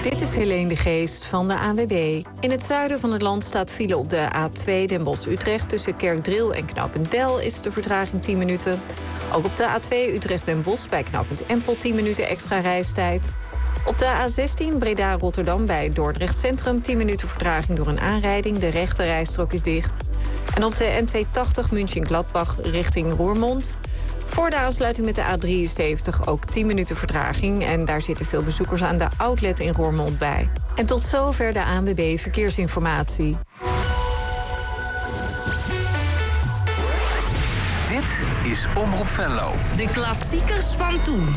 Dit is Helene de Geest van de ANWB. In het zuiden van het land staat file op de A2 Den Bosch-Utrecht. Tussen Kerkdriel en Knoppenbel is de vertraging 10 minuten. Ook op de A2 Utrecht-Den Bosch bij knooppunt Empel 10 minuten extra reistijd. Op de A16 Breda-Rotterdam bij Dordrecht Centrum 10 minuten vertraging door een aanrijding. De rechte rijstrook is dicht. En op de N280 München-Gladbach richting Roermond. Voor de aansluiting met de A73 ook 10 minuten vertraging. En daar zitten veel bezoekers aan de outlet in Roermond bij. En tot zover de ANWB Verkeersinformatie. Dit is Omroep Venlo. De klassiekers van toen.